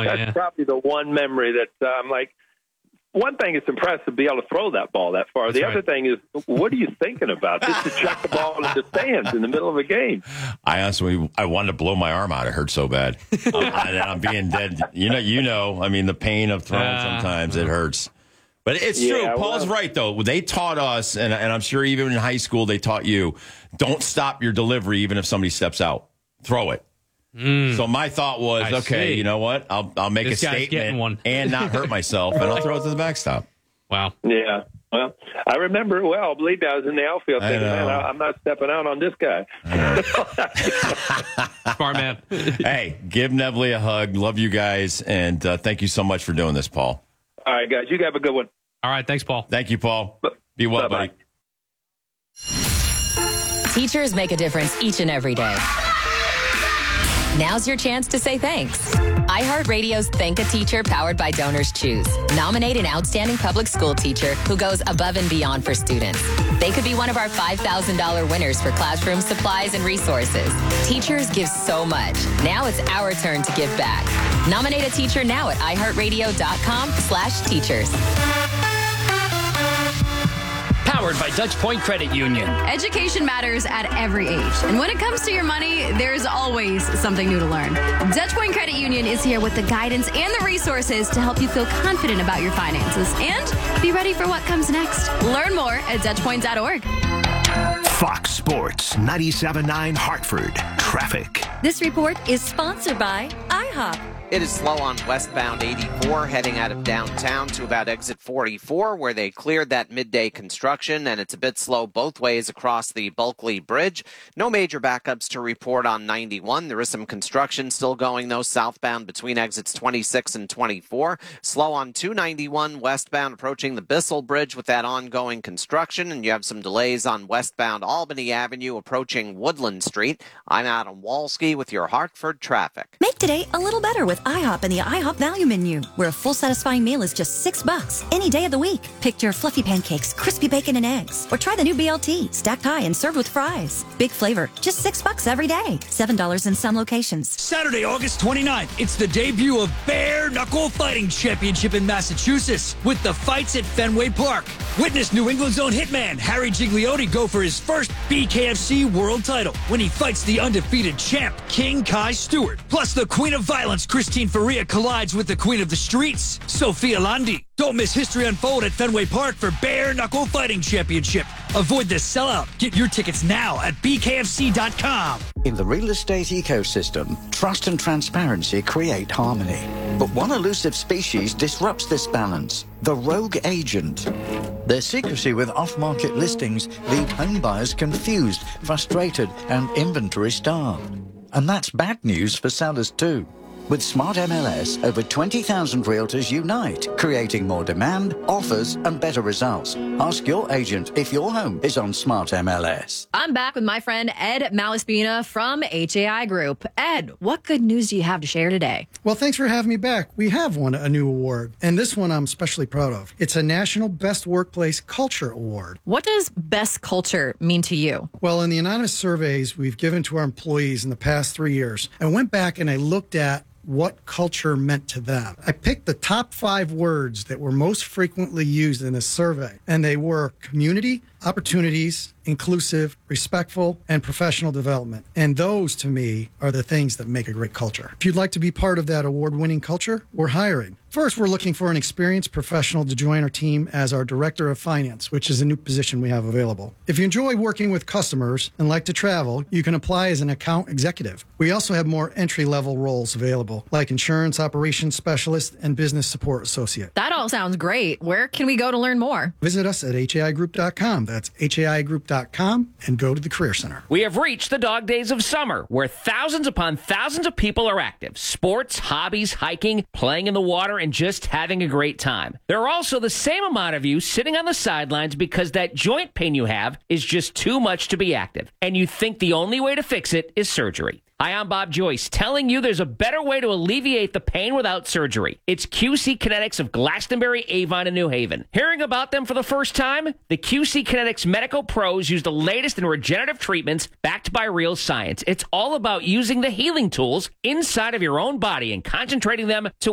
That's probably the one memory that I'm like, one thing is impressive to be able to throw that ball that far. The other thing is, what are you thinking about? Just to check the ball in the stands in the middle of a game. I wanted to blow my arm out. It hurt so bad. I'm being dead. You know. I mean, the pain of throwing sometimes it hurts. But it's true. Paul's right, though. They taught us, and I'm sure even in high school they taught you, don't stop your delivery even if somebody steps out. Throw it. So my thought was, okay, you know what? I'll make a statement and not hurt myself, and I'll throw it to the backstop. Wow. Yeah. Well, I remember it well. Believe me, I was in the outfield thinking, man, I'm not stepping out on this guy. Smart man. Hey, give Neville a hug. Love you guys, and thank you so much for doing this, Paul. All right, guys. You have a good one. All right. Thanks, Paul. Thank you, Paul. Be well, buddy. Teachers make a difference each and every day. Now's your chance to say thanks. iHeartRadio's Thank a Teacher, powered by Donors Choose. Nominate an outstanding public school teacher who goes above and beyond for students. They could be one of our $5,000 winners for classroom supplies and resources. Teachers give so much. Now it's our turn to give back. Nominate a teacher now at iHeartRadio.com/teachers. Powered by Dutch Point Credit Union. Education matters at every age. And when it comes to your money, there's always something new to learn. Dutch Point Credit Union is here with the guidance and the resources to help you feel confident about your finances and be ready for what comes next. Learn more at DutchPoint.org. Fox Sports 97.9 Hartford. Traffic. This report is sponsored by IHOP. It is slow on westbound 84 heading out of downtown to about exit 44 where they cleared that midday construction, and it's a bit slow both ways across the Bulkley Bridge. No major backups to report on 91. There is some construction still going, though, southbound between exits 26 and 24. Slow on 291 westbound approaching the Bissell Bridge with that ongoing construction, and you have some delays on westbound Albany Avenue approaching Woodland Street. I'm Adam Walski with your Hartford traffic. Make today a little better with IHOP and the IHOP Value Menu, where a full satisfying meal is just $6 any day of the week. Pick your fluffy pancakes, crispy bacon and eggs, or try the new BLT, stacked high and served with fries. Big flavor, just $6 every day. $7 in some locations. Saturday, August 29th, it's the debut of Bare Knuckle Fighting Championship in Massachusetts with the fights at Fenway Park. Witness New England's own hitman, Harry Gigliotti, go for his first BKFC world title when he fights the undefeated champ, King Kai Stewart. Plus, the Queen of Violence, Christine Faria, collides with the Queen of the Streets, Sophia Landi. Don't miss history unfold at Fenway Park for Bare Knuckle Fighting Championship. Avoid the sellout. Get your tickets now at bkfc.com. In the real estate ecosystem, trust and transparency create harmony. But one elusive species disrupts this balance: the rogue agent. Their secrecy with off-market listings leave home buyers confused, frustrated, and inventory-starved. And that's bad news for sellers too. With Smart MLS, over 20,000 realtors unite, creating more demand, offers, and better results. Ask your agent if your home is on Smart MLS. I'm back with my friend Ed Malaspina from HAI Group. Ed, what good news do you have to share today? Well, thanks for having me back. We have won a new award, and this one I'm especially proud of. It's a National Best Workplace Culture Award. What does best culture mean to you? Well, in the anonymous surveys we've given to our employees in the past 3 years, I went back and I looked at what culture meant to them. I picked the top 5 words that were most frequently used in this survey, and they were community, opportunities, inclusive, respectful, and professional development. And those, to me, are the things that make a great culture. If you'd like to be part of that award-winning culture, we're hiring. First, we're looking for an experienced professional to join our team as our Director of Finance, which is a new position we have available. If you enjoy working with customers and like to travel, you can apply as an account executive. We also have more entry-level roles available, like insurance operations specialist and business support associate. That all sounds great. Where can we go to learn more? Visit us at haigroup.com. That's haigroup.com, and go to the Career Center. We have reached the dog days of summer, where thousands upon thousands of people are active. Sports, hobbies, hiking, playing in the water, and just having a great time. There are also the same amount of you sitting on the sidelines because that joint pain you have is just too much to be active, and you think the only way to fix it is surgery. Hi, I'm Bob Joyce, telling you there's a better way to alleviate the pain without surgery. It's QC Kinetics of Glastonbury, Avon, and New Haven. Hearing about them for the first time? The QC Kinetics medical pros use the latest in regenerative treatments backed by real science. It's all about using the healing tools inside of your own body and concentrating them to